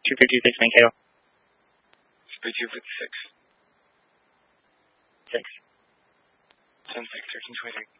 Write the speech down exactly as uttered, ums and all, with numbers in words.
two fifty-six Mankato. Speed two fifty-six. Six. ten six, thirteen twenty-three.